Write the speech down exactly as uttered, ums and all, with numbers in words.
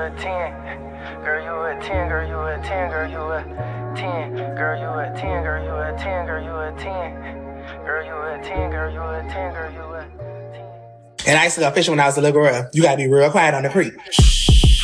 a ten. Girl, you a ten, girl, you a ten, girl, you a ten. Girl, you a ten, girl, you a ten, girl, you a ten. Girl, you a ten, girl, you a ten, girl, you a ten. And I used to go fishing when I was a little girl. You gotta be real quiet on the creek.